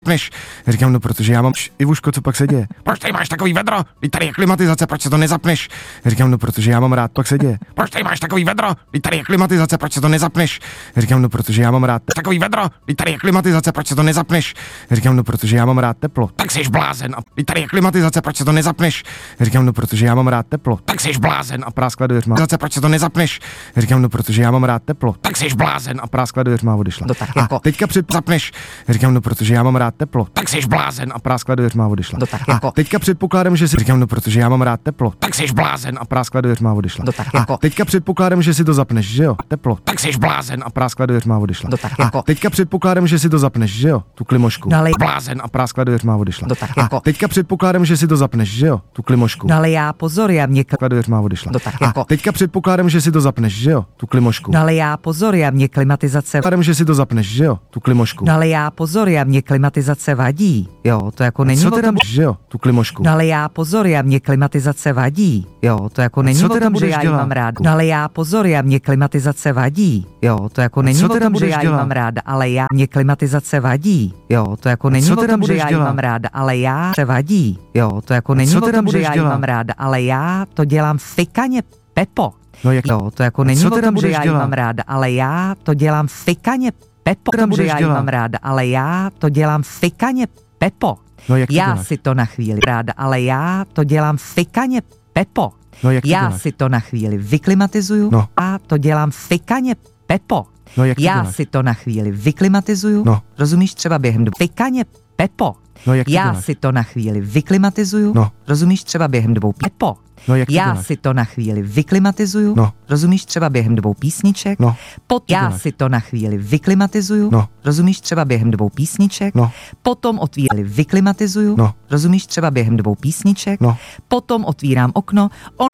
Než říkám, no protože já mám Ivuško, co pak se děje? Proč tady máš takový vedro? Teď tady je klimatizace, proč se to nezapneš? Říkám, no protože já mám rád, pak se děje. Proč tady máš takový vedro? Teď tady je klimatizace, proč se to nezapneš? Říkám, no protože já mám rád takový vedro. Teď tady je klimatizace, proč se to nezapneš? Říkám, no protože já mám rád teplo. Tak jsi blázen. A teď tady je klimatizace, proč se to nezapneš? Říkám, no protože já mám rád teplo. Tak jsi blázen. A práskla dveřma. Proč se to nezapneš? Říkám, no protože já mám rád teplo. Tak jsi blázen. A práskla dveřma, odešla. No tak jako. A teďka zapneš. Říkám, no protože já mám rád teplo. Tak jsi blázen. A práskla dveřma, odešla. No tak jako. A teďka předpokládám, že si říkám, no protože já mám rád teplo. Tak jsi blázen. A práskla dveřma, odešla. No tak jako. A teďka předpokládám, že si to zapneš, že jo? Teplo. Tak jsi blázen. A práskla dveřma, odešla. No tak jako. A teďka předpokládám, že si to zapneš, že jo? Tu klimošku. No ale blázen. A práskla dveřma, odešla. No tak jako. A teďka předpokládám, že si to zapneš, že jo? Tu klimošku. No ale já pozor, já mě dveřma, odešla. No tak A jako. teďka předpokládám, že si to zapneš, že jo? Tu klimošku. No ale já pozor, já mě klimatizace. Předpokládám, že si to zapneš, že jo? Tu klimošku. No ale já pozor, já mě klimatizace vadí. Jo, to jako není Co o teda tom, že jo? Tu klimošku. No ale já pozor, já mě klimatizace vadí. Jo, to jako není co o teda tom, že budeš já ji dělat? mám rád. No ale já pozor, já mě klimatizace vadí. Jo, to jako není co o teda tom, že budeš já ji dělat? mám ráda, ale já mě klimatizace vadí. Jo, to jako není co o teda tom, že budeš já ji dělat? mám ráda, ale já se vadí. Jo, to jako není co o teda tom, že budeš já ji dělat? mám ráda, ale já to dělám fikaně Pepo. No jak Jo, to jako není co o teda tom, že budeš já ji dělat? mám ráda, ale já to dělám fikaně Pepo. teda Tom, že budeš já ji dělat? mám ráda, ale já to dělám fikaně Pepo. No jak to Já děláš? si to na chvíli ráda, ale já to dělám fikaně Pepo. No jak to Já děláš? si to na chvíli vyklimatizuju No. a to dělám fikaně Pepo. No jak to Já děláš? si to na chvíli vyklimatizuju, No. rozumíš, třeba během fikaně Pepo. No jak to Já děláš? si to na chvíli vyklimatizuju, No. rozumíš, třeba během 2 Pepo. No jak to Já děláš? si to na chvíli vyklimatizuju, No. rozumíš, třeba během 2 písniček. No. Já děláš? si to na chvíli vyklimatizuju, No. rozumíš, třeba během 2 písniček. No. Potom otvírám, vyklimatizuju, No. rozumíš, třeba během 2 písniček. No. Potom otvírám okno,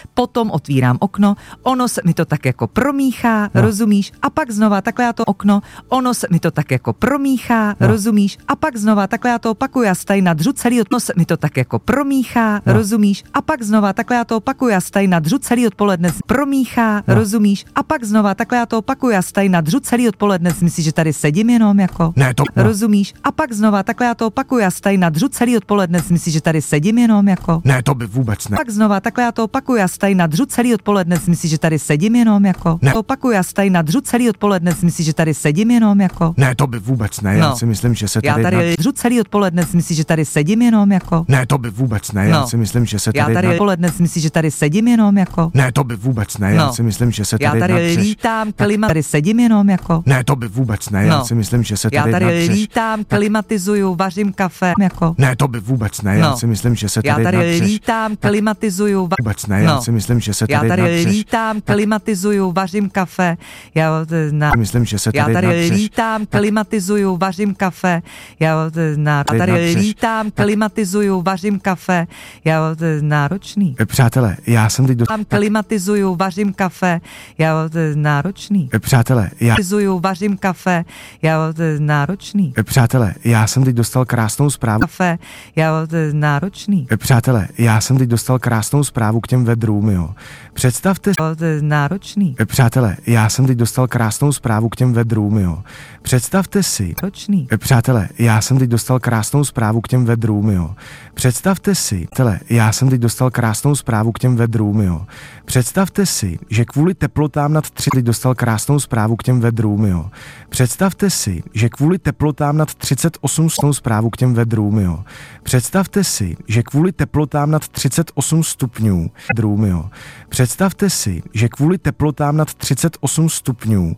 ono se mi to tak jako promíchá, No. rozumíš, a pak znova takhle já to okno, ono se mi to tak jako promíchá, No. rozumíš, a pak znova takhle já to opakuju, já tady nadřu celý okno se mi to tak jako promíchá, No. rozumíš, a pak znova takhle já to opakuju, já tady nadřu celý odpoledne, promíchá, No. rozumíš, a pak znova takhle já to opakuju, já tady nadřu celý odpoledne, myslíš, že tady sedím jenom jako? Ne, to no. Rozumíš? A pak znova takhle já to opakuju, já tady nadřu celý odpoledne, myslíš, že tady sedím jenom jako? Ne, to by vůbec ne. Pak znova takhle já to opakuju, já tady nadřu celý odpoledne, myslíš, že tady sedím jenom jako? Ne. To opakuju, já tady nadřu celý odpoledne, myslíš, že tady sedím jenom jako? Ne, to by vůbec ne. Já No. si myslím, že se Já tady tady nadřu celý odpoledne, myslíš, že tady sedím jenom jako? Ne, to by vůbec ne. Já No. si myslím, že se Já tady tady odpoledne, myslíš, že tady sedím jenom jako? Ne, to by vůbec ne. Já No. si myslím, že se Já tady tady nadřeš. lítám, tady sedím jenom jako? Ne, to by vůbec ne. Já No. si myslím, že se Já tady tady nadřeš. lítám, klimatizuju, vařím kafe jako? Ne, to by vůbec ne. Já No. si myslím, že se Já tady tady nadřeš. lítám, klimatizuju, Vůbec ne. Já No. si myslím, že se já tady tady nadřeš. lítám, klimatizuju, vařím kafe. Myslím, že se Já tady tady nadřeš. lítám, klimatizuju, vařím kafe. Já Tady tady nadřeš. lítám, klimatizuju, vařím kafe. Já náročný. Přátelé, já jsem teď Tam klimatizuju, vařím kafe. Já náročný. Přátelé, Klimatizuju, vařím kafe. Já náročný. Přátelé, já jsem teď dostal krásnou zprávu. Kafe. Já náročný. Přátelé, já jsem teď dostal krásnou zprávu k těm vedrům, jo. Představte Náročný. Přátelé, já jsem teď dostal krásnou zprávu k těm vedrům, jo. Představte si, Náročný. přátelé, já jsem teď dostal krásnou zprávu k těm vedrům, jo. Představte si, já jsem teď dostal krásnou zprávu k těm vedrům, jo. Představte si, že kvůli teplotám nad 3 teď dostal krásnou zprávu k těm vedrům, jo. Představte si, že kvůli teplotám nad 38 zprávu k těm vedrům, jo. Představte si, že kvůli teplotám nad 38 stupňů vedrům, jo. Představte si, že kvůli teplotám nad 38 stupňů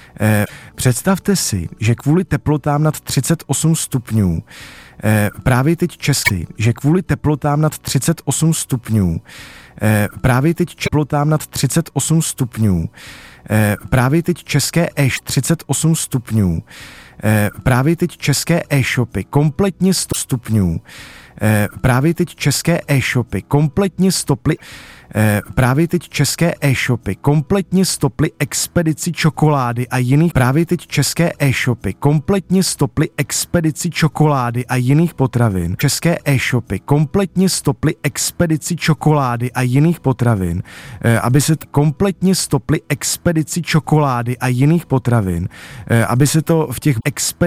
představte si, že kvůli teplotám nad 38 stupňů právě teď Česky, že kvůli teplotám nad 38 stupňů právě teď teplotám nad 38 stupňů právě teď české 38 stupňů právě teď české e-shopy kompletně 100 stupňů právě teď české e-shopy kompletně stoply právě teď české e-shopy kompletně stoply expedici čokolády a jiných právě teď české e-shopy kompletně stoply expedici čokolády a jiných potravin. České e-shopy kompletně stoply expedici čokolády a jiných potravin, aby se kompletně stoply expedici čokolády a jiných potravin, aby se to v těch